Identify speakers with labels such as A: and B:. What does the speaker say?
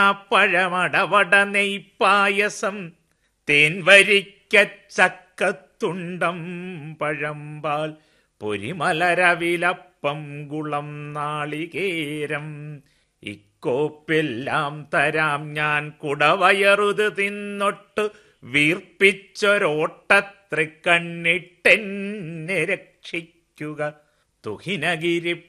A: പഴമടവട നെയ്പായസം തേൻവരിക്കച്ചക്കത്തുണ്ടം പഴമ്പാൽ പൊരിമലരവിലപ്പം കുളം നാളികേരം ഇക്കോപ്പെല്ലാം തരാം ഞാൻ കുടവയറുത് തിന്നൊട്ട് വീർപ്പിച്ചൊരോട്ടത്രിക്കണ്ണിട്ടെന്നെ രക്ഷിക്കുക തുഹിനഗിരി